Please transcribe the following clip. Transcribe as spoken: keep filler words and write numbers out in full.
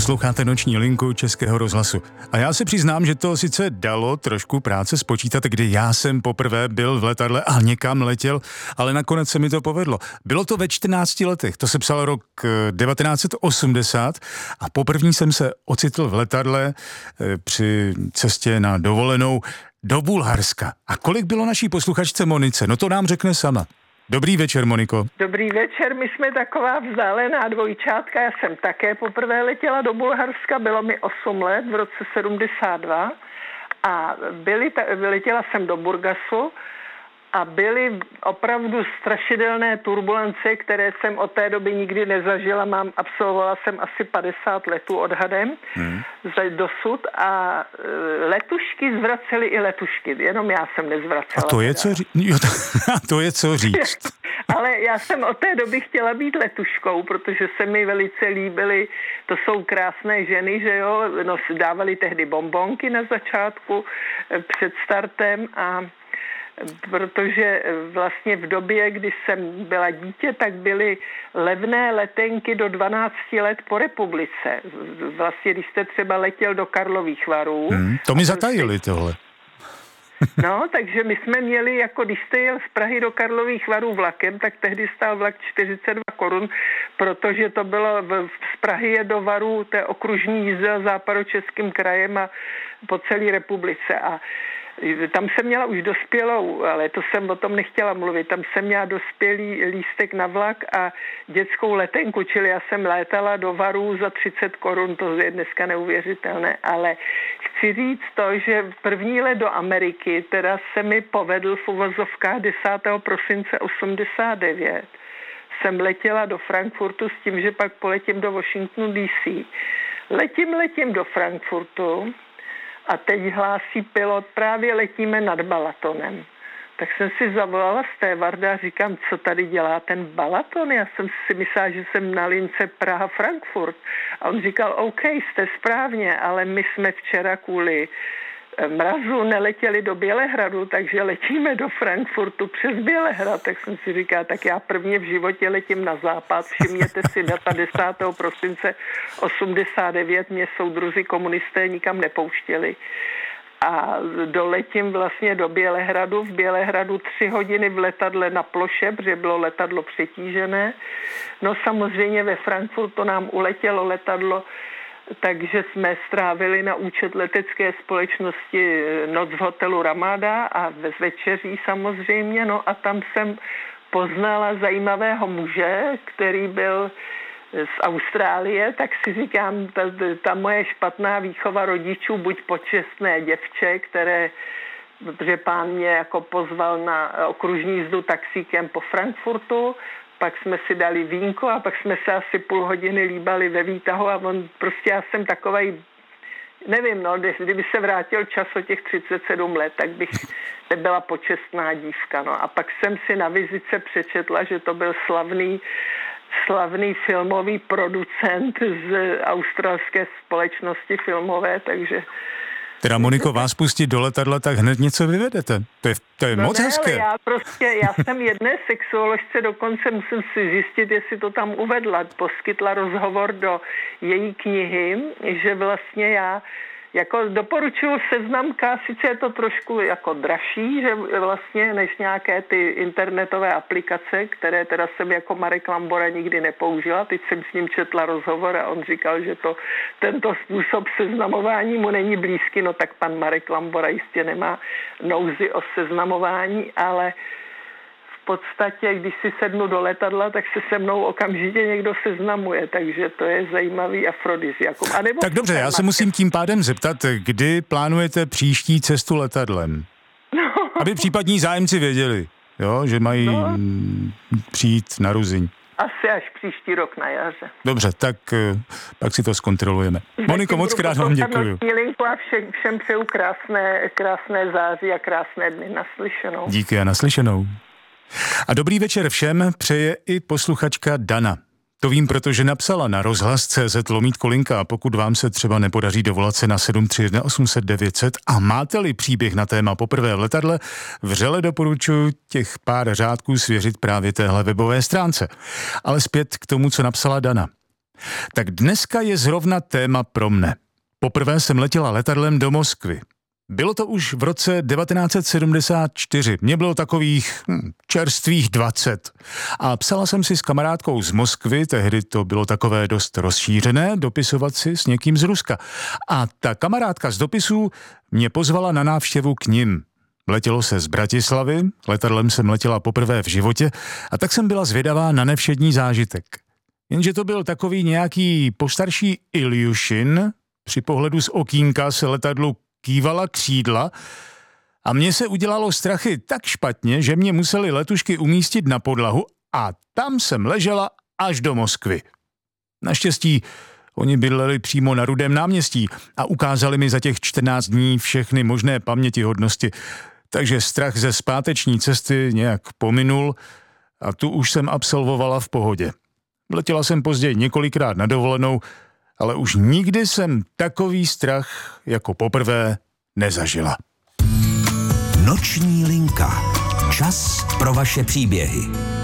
Posloucháte Noční linku Českého rozhlasu. A já se přiznám, že to sice dalo trošku práce spočítat, kdy já jsem poprvé byl v letadle a někam letěl, ale nakonec se mi to povedlo. Bylo to ve čtrnácti letech, to se psal rok devatenáct set osmdesát a poprvé jsem se ocitl v letadle při cestě na dovolenou do Bulharska. A kolik bylo naší posluchačce Monice? No to nám řekne sama. Dobrý večer, Moniko. Dobrý večer, my jsme taková vzdálená dvojčátka, já jsem také poprvé letěla do Bulharska, bylo mi osm let v roce sedmdesát dva a byli, letěla jsem do Burgasu a byly opravdu strašidelné turbulence, které jsem od té doby nikdy nezažila. Mám, absolvovala jsem asi padesát letů odhadem hmm. dosud a letušky zvracely i letušky, jenom já jsem nezvracela. A to je, co, ří... jo, to je co říct. Ale já jsem od té doby chtěla být letuškou, protože se mi velice líbily, to jsou krásné ženy, že jo, no, dávali tehdy bonbonky na začátku před startem a protože vlastně v době, kdy jsem byla dítě, tak byly levné letenky do dvanácti let po republice. Vlastně, když jste třeba letěl do Karlových Varů. Hmm, to mi zatajili tohle. No, takže my jsme měli, jako když jste jel z Prahy do Karlových Varů vlakem, tak tehdy stál vlak čtyřicet dva korun, protože to bylo v, z Prahy je do Varů, to je okružní jízda západočeským krajem a po celé republice. A tam jsem měla už dospělou, ale to jsem o tom nechtěla mluvit, tam jsem měla dospělý lístek na vlak a dětskou letenku, čili já jsem létala do Varů za třicet korun, to je dneska neuvěřitelné, ale chci říct to, že první let do Ameriky teda se mi povedl v uvozovkách desátého prosince osmdesát devět. Jsem letěla do Frankfurtu s tím, že pak poletím do Washingtonu D C. Letím, letím do Frankfurtu a teď hlásí pilot, právě letíme nad Balatonem. Tak jsem si zavolala stévarda a říkám, co tady dělá ten Balaton? Já jsem si myslela, že jsem na lince Praha-Frankfurt. A on říkal, OK, jste správně, ale my jsme včera kvůli mrazu neletěli do Bělehradu, takže letíme do Frankfurtu přes Bělehrad. Tak jsem si říkala, tak já prvně v životě letím na západ. Všimněte si data desátého prosince osmdesát devět, mě soudruzi komunisté nikam nepouštěli. A doletím vlastně do Bělehradu. V Bělehradu tři hodiny v letadle na ploše, protože bylo letadlo přetížené. No samozřejmě ve Frankfurtu nám uletělo letadlo, takže jsme strávili na účet letecké společnosti noc v hotelu Ramada a bez večeří samozřejmě. No a tam jsem poznala zajímavého muže, který byl z Austrálie, tak si říkám, ta, ta moje špatná výchova rodičů, buď počestné děvče, které, protože pán mě jako pozval na okružní jízdu taxíkem po Frankfurtu, pak jsme si dali vínko a pak jsme se asi půl hodiny líbali ve výtahu a on prostě, já jsem takovej, nevím, no, kdyby se vrátil čas o těch třicet sedm let, tak bych nebyla počestná dívka, no. A pak jsem si na vizitce přečetla, že to byl slavný, slavný filmový producent z australské společnosti filmové, takže... Teda Moniko, vás pustit do letadla, tak hned něco vyvedete. To je, to je no moc ne, hezké. Já prostě, já jsem jedné sexuoložce, dokonce musím si zjistit, jestli to tam uvedla, poskytla rozhovor do její knihy, že vlastně já jako doporučuji Seznamka, sice je to trošku jako dražší, že vlastně než nějaké ty internetové aplikace, které teda jsem jako Marek Lambora nikdy nepoužila. Teď jsem s ním četla rozhovor a on říkal, že to, tento způsob seznamování mu není blízký, no tak pan Marek Lambora jistě nemá nouzi o seznamování, ale v podstatě, když si sednu do letadla, tak se se mnou okamžitě někdo seznamuje, takže to je zajímavý afrodiziakum. Tak dobře, já se musím tím pádem zeptat, kdy plánujete příští cestu letadlem? No. Aby případní zájemci věděli, jo, že mají no. přijít na Ruzyň. Asi až příští rok na jaře. Dobře, tak pak si to zkontrolujeme. Moniko, moc krát vám děkuju. A všem, všem přeju krásné, krásné září a krásné dny. Naslyšenou. Díky a naslyšenou. A dobrý večer všem přeje i posluchačka Dana. To vím, protože napsala na rozhlas tečka cé zet lomítko linka a pokud vám se třeba nepodaří dovolat se na sedm tři jedna osm set devět set a máte-li příběh na téma poprvé v letadle, vřele doporučuji těch pár řádků svěřit právě téhle webové stránce. Ale zpět k tomu, co napsala Dana. Tak dneska je zrovna téma pro mne. Poprvé jsem letěla letadlem do Moskvy. Bylo to už v roce devatenáct set sedmdesát čtyři. Mně bylo takových hm, čerstvých dvacet. A psala jsem si s kamarádkou z Moskvy, tehdy to bylo takové dost rozšířené, dopisovat si s někým z Ruska. A ta kamarádka z dopisů mě pozvala na návštěvu k nim. Letělo se z Bratislavy, letadlem jsem letěla poprvé v životě a tak jsem byla zvědavá na nevšední zážitek. Jenže to byl takový nějaký postarší Iljušin, při pohledu z okýnka se letadlu kývala křídla a mně se udělalo strachy tak špatně, že mě museli letušky umístit na podlahu a tam jsem ležela až do Moskvy. Naštěstí oni bydleli přímo na Rudém náměstí a ukázali mi za těch čtrnáct dní všechny možné pamětihodnosti, takže strach ze zpáteční cesty nějak pominul a tu už jsem absolvovala v pohodě. Letěla jsem později několikrát na dovolenou, ale už nikdy jsem takový strach jako poprvé nezažila. Noční linka. Čas pro vaše příběhy.